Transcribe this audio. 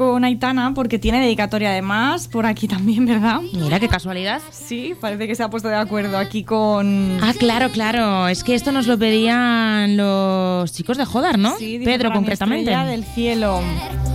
con Aitana porque tiene dedicatoria además por aquí también, ¿verdad? Mira, qué casualidad. Sí, parece que se ha puesto de acuerdo aquí con... Ah, claro. Es que esto nos lo pedían los chicos de Jodar, ¿no? Sí, dice, Pedro, para mi concretamente. estrella del cielo.